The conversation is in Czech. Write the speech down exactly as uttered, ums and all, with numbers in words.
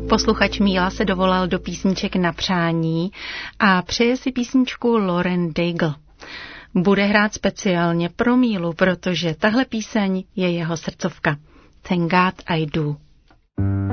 Posluchač Míla se dovolal do písniček na přání a přeje si písničku Lauren Daigle. Bude hrát speciálně pro Mílu, protože tahle píseň je jeho srdcovka. Thank God I Do.